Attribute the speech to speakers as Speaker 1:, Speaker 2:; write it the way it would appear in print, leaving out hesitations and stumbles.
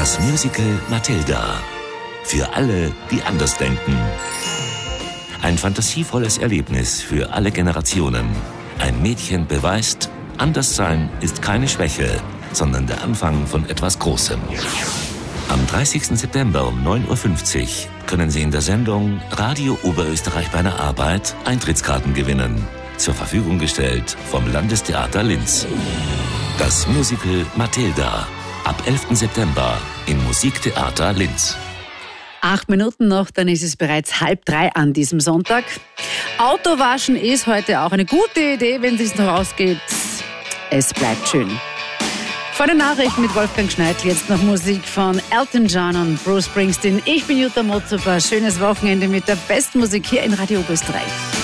Speaker 1: Das Musical Matilda. Für alle, die anders denken. Ein fantasievolles Erlebnis für alle Generationen. Ein Mädchen beweist, Anderssein ist keine Schwäche, sondern der Anfang von etwas Großem. Am 30. September um 9.50 Uhr können Sie in der Sendung Radio Oberösterreich bei der Arbeit Eintrittskarten gewinnen. Zur Verfügung gestellt vom Landestheater Linz. Das Musical Matilda. Ab 11. September im Musiktheater Linz.
Speaker 2: 8 Minuten noch, dann ist es bereits 2:30 an diesem Sonntag. Autowaschen ist heute auch eine gute Idee, wenn es noch ausgeht. Es bleibt schön. Vor den Nachrichten mit Wolfgang Schneidl, jetzt noch Musik von Elton John und Bruce Springsteen. Ich bin Jutta Motzofer. Schönes Wochenende mit der besten Musik hier in Radio Oberösterreich.